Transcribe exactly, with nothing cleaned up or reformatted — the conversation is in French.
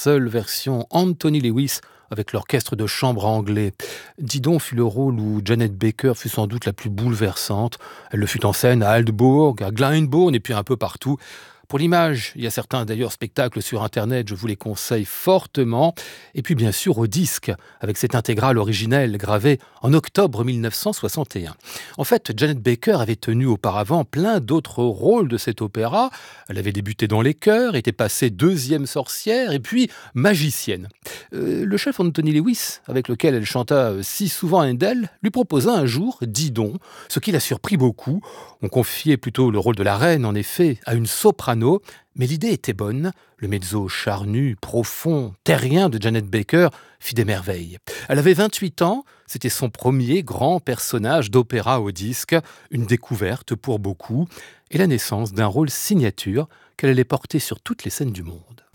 seule version Anthony Lewis avec l'orchestre de chambre anglais. Didon fut le rôle où Janet Baker fut sans doute la plus bouleversante. Elle le fut en scène à Aldbourg, à Glyndebourne et puis un peu partout. Pour l'image, il y a certains d'ailleurs spectacles sur Internet, je vous les conseille fortement. Et puis bien sûr au disque, avec cette intégrale originelle gravée en octobre mille neuf cent soixante et un. En fait, Janet Baker avait tenu auparavant plein d'autres rôles de cet opéra. Elle avait débuté dans les chœurs, était passée deuxième sorcière et puis magicienne. Euh, le chef Anthony Lewis, avec lequel elle chanta si souvent Handel, lui proposa un jour Didon, ce qui l'a surpris beaucoup. On confiait plutôt le rôle de la reine, en effet, à une soprano. Mais l'idée était bonne. Le mezzo charnu, profond, terrien de Janet Baker fit des merveilles. Elle avait vingt-huit ans, c'était son premier grand personnage d'opéra au disque, une découverte pour beaucoup, et la naissance d'un rôle signature qu'elle allait porter sur toutes les scènes du monde.